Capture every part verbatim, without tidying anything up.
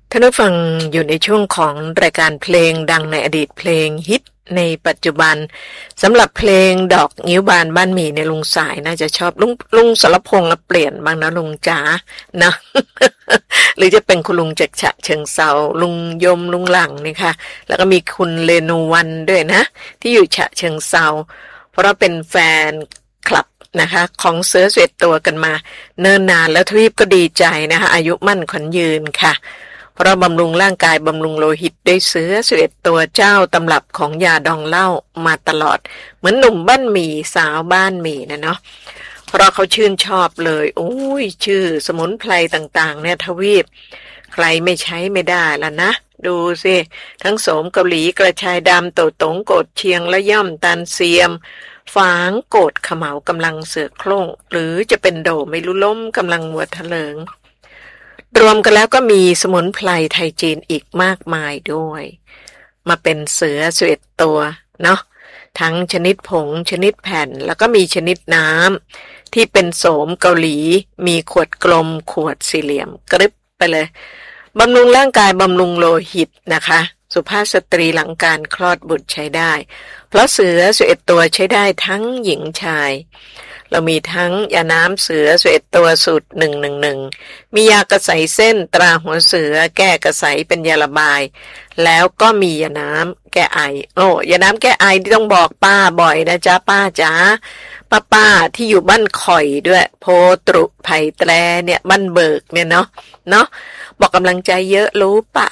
ท่านผู้ฟังอยู่ในช่วงของรายการเพลงดังในอดีตเพลงฮิตในปัจจุบันสำหรับเพลงดอกงิ้วบานบ้านหมี่ในลุงสายน่าจะชอบลุงลุงสรพงษ์เปลี่ยนบ้างนะลุงจ๋านะ หรือจะเป็นคุณลุงจากฉะเชิงเซาลุงยมลุงหลังนี่ค่ะแล้วก็มีคุณเรนูวันด้วยนะที่อยู่ฉะเชิงเซาเพราะเราเป็นแฟนคลับนะคะของเสือสเวตตัวกันมาเนิ่นนานแล้วทวีปก็ดีใจนะคะอายุมั่นขวัญยืนค่ะเพราะบำรุงร่างกายบำรุงโลหิตด้วยเสือสเวตตัวเจ้าตำรับของยาดองเหล้ามาตลอดเหมือนหนุ่มบ้านหมี่สาวบ้านหมี่นะเนาะเพราะเขาชื่นชอบเลยโอ้ยชื่อสมุนไพรต่างๆเนี่ยทวีปใครไม่ใช้ไม่ได้ละนะดูสิทั้งโสมเกาหลีกระชายดำโตตงโกดเชียงและย่อมตันเซียมฝางโกดขมเหลากำลังเสือโคร่งหรือจะเป็นโดไม่รู้ล้มกำลังหัวทะเลิงรวมกันแล้วก็มีสมุนไพรไทยจีนอีกมากมายด้วยมาเป็นเสือสิบเอ็ดตัวเนาะทั้งชนิดผงชนิดแผ่นแล้วก็มีชนิดน้ำที่เป็นโสมเกาหลีมีขวดกลมขวดสี่เหลี่ยมกริบไปเลยบำรุงร่างกายบำรุงโลหิตนะคะสุภาพสตรีหลังการคลอดบุตรใช้ได้เพราะเสือสิบเอ็ดตัวใช้ได้ทั้งหญิงชายเรามีทั้งยาน้ำเสือสิบเอ็ดตัวสูตรหนึ่งหนึ่งหนึ่งมียากระใสเส้นตราหัวเสือแก้กระใสเป็นยาระบายแล้วก็มียาน้ำแก้ไอโอ้ยาน้ำแก้ไอที่ต้องบอกป้าบ่อยนะจ๊ะป้าจ๋าป้าป้าที่อยู่บ้านข่อยด้วยโพตรุไผ่แตรเนี่ยบ้านเบิกเนี่ยเนาะเนาะบอกกำลังใจเยอะรู้เปล่า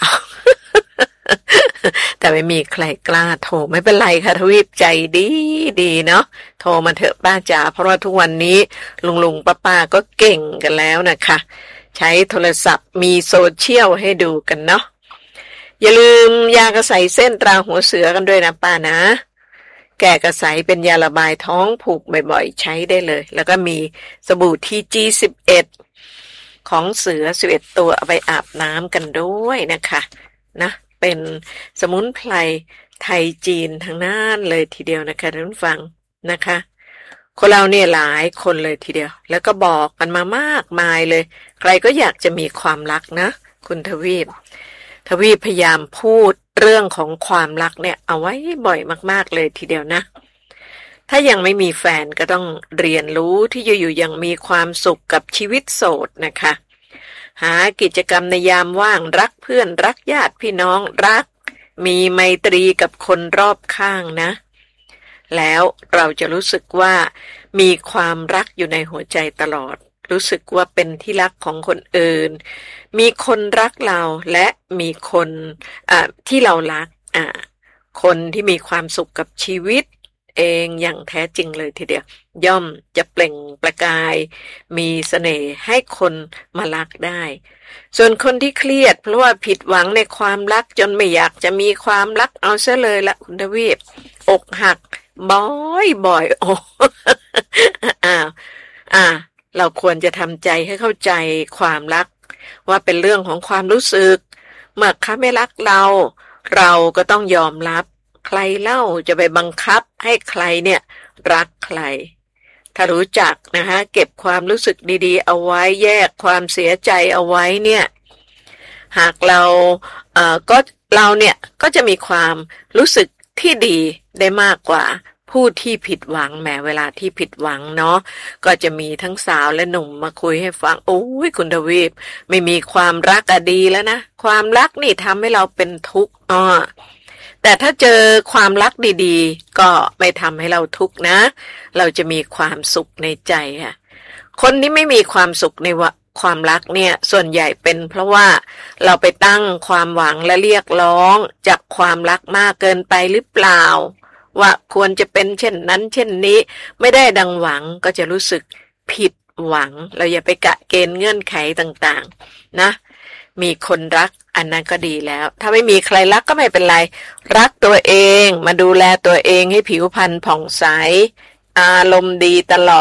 แต่ไม่มีใครกล้าโทรไม่เป็นไรค่ะทวีปใจดีดีเนาะโทรมาเถอะป้าจ๋าเพราะว่าทุกวันนี้ลุงลุงป้าป้าก็เก่งกันแล้วนะคะใช้โทรศัพท์มีโซเชียลให้ดูกันเนาะอย่าลืมยากระใสเส้นตราหัวเสือกันด้วยนะป้านะแก้กระใสเป็นยาระบายท้องผูกบ่อยๆใช้ได้เลยแล้วก็มีสบู่ที จี สิบเอ็ด ของเสือสิบเอ็ดตัวเอาไปอาบน้ำกันด้วยนะคะนะเป็นสมุนไพรไทยจีนทั้งนั้นเลยทีเดียวนะคะท่านผู้ฟังนะคะคนเราเนี่ยหลายคนเลยทีเดียวแล้วก็บอกกันมามากมายเลยใครก็อยากจะมีความรักนะคุณทวีปทวีปพยายามพูดเรื่องของความรักเนี่ยเอาไว้บ่อยมากๆเลยทีเดียวนะถ้ายังไม่มีแฟนก็ต้องเรียนรู้ที่จะอยู่อย่างมีความสุขกับชีวิตโสดนะคะหากิจกรรมในยามว่างรักเพื่อนรักญาติพี่น้องรักมีไมตรีกับคนรอบข้างนะแล้วเราจะรู้สึกว่ามีความรักอยู่ในหัวใจตลอดรู้สึกว่าเป็นที่รักของคนอื่นมีคนรักเราและมีคนอ่าที่เรารักอ่าคนที่มีความสุขกับชีวิตเองอย่างแท้จริงเลยทีเดียวย่อมจะเปล่งประกายมีเสน่ห์ให้คนมารักได้ส่วนคนที่เครียดเพราะว่าผิดหวังในความรักจนไม่อยากจะมีความรักเอาซะเลยละคุณทวีปอกหักบ่อยบ่อยโอ้ อ้าวอ่าเราควรจะทำใจให้เข้าใจความรักว่าเป็นเรื่องของความรู้สึกเมื่อเขาไม่รักเราเราก็ต้องยอมรับใครเล่าจะไปบังคับให้ใครเนี่ยรักใครถ้ารู้จักนะคะเก็บความรู้สึกดีๆเอาไว้แยกความเสียใจเอาไว้เนี่ยหากเราเอ่อก็เราเนี่ยก็จะมีความรู้สึกที่ดีได้มากกว่าผู้ที่ผิดหวังแม้เวลาที่ผิดหวังเนาะก็จะมีทั้งสาวและหนุ่มมาคุยให้ฟังโอ้ยคุณทวีปไม่มีความรักอะดีแล้วนะความรักนี่ทำให้เราเป็นทุกข์อ้อแต่ถ้าเจอความรักดีๆก็ไม่ทำให้เราทุกข์นะเราจะมีความสุขในใจค่ะคนที่ไม่มีความสุขในความรักเนี่ยส่วนใหญ่เป็นเพราะว่าเราไปตั้งความหวังและเรียกร้องจากความรักมากเกินไปหรือเปล่าว่าควรจะเป็นเช่นนั้นเช่นนี้ไม่ได้ดังหวังก็จะรู้สึกผิดหวังเราอย่าไปกะเกณฑ์เงื่อนไขต่างๆนะมีคนรักอันนั้นก็ดีแล้วถ้าไม่มีใครรักก็ไม่เป็นไรรักตัวเองมาดูแลตัวเองให้ผิวพรรณผ่องใสอารมณ์ดีตลอด